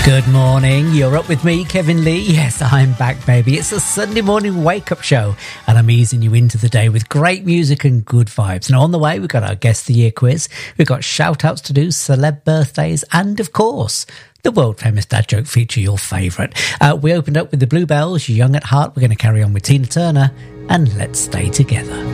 Good morning, you're up with me, Kevin Lee. Yes, I'm back, baby. It's a Sunday morning wake-up show, and I'm easing you into the day with great music and good vibes. Now, on the way, we've got our Guess the Year quiz, we've got shout-outs to do, celeb birthdays, and, of course, the world-famous dad joke feature, your favourite. We opened up with the Bluebells, Young at Heart. We're going to carry on with Tina Turner, and Let's Stay Together.